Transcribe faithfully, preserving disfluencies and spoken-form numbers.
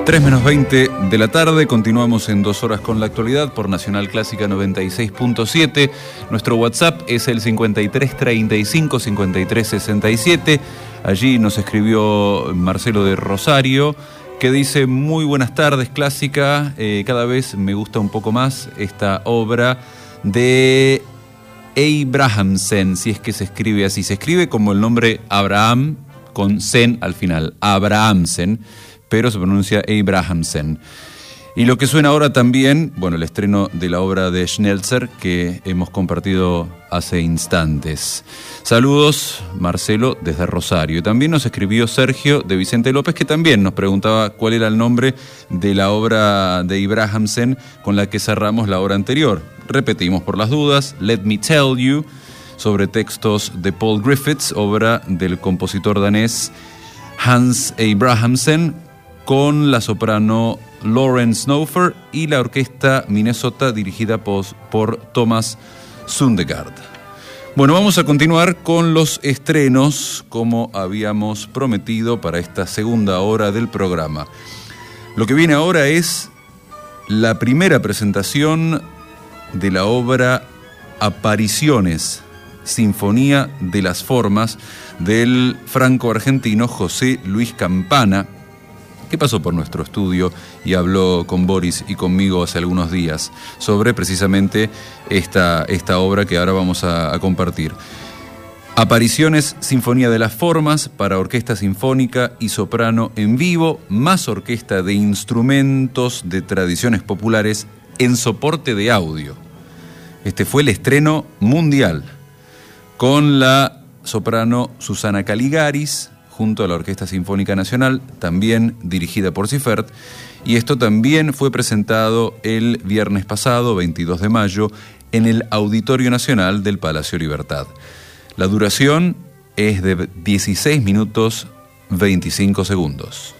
tres menos veinte de la tarde, continuamos en dos horas con la actualidad por Nacional Clásica noventa y seis punto siete. Nuestro WhatsApp es el cincuenta y tres treinta y cinco cincuenta y tres sesenta y siete. Allí nos escribió Marcelo de Rosario, que dice: muy buenas tardes, Clásica. Eh, cada vez me gusta un poco más esta obra de Abrahamsen, si es que se escribe así. Se escribe como el nombre Abraham, con sen al final, Abrahamsen, pero se pronuncia Abrahamsen. Y lo que suena ahora también, bueno, el estreno de la obra de Schnelzer que hemos compartido hace instantes. Saludos, Marcelo, desde Rosario. Y también nos escribió Sergio de Vicente López, que también nos preguntaba cuál era el nombre de la obra de Abrahamsen con la que cerramos la hora anterior. Repetimos por las dudas: Let Me Tell You, sobre textos de Paul Griffiths, obra del compositor danés Hans Abrahamsen, con la soprano Lauren Snowfer y la orquesta Minnesota dirigida por, por Thomas Sundegard. Bueno, vamos a continuar con los estrenos como habíamos prometido para esta segunda hora del programa. Lo que viene ahora es la primera presentación de la obra Apariciones, Sinfonía de las Formas, del franco-argentino José Luis Campana, que pasó por nuestro estudio y habló con Boris y conmigo hace algunos días sobre precisamente esta, esta obra que ahora vamos a, a compartir. Apariciones, Sinfonía de las Formas, para orquesta sinfónica y soprano en vivo, más orquesta de instrumentos de tradiciones populares en soporte de audio. Este fue el estreno mundial, con la soprano Susana Caligaris, junto a la Orquesta Sinfónica Nacional, también dirigida por Sifert, y esto también fue presentado el viernes pasado, veintidós de mayo, en el Auditorio Nacional del Palacio Libertad. La duración es de dieciséis minutos veinticinco segundos.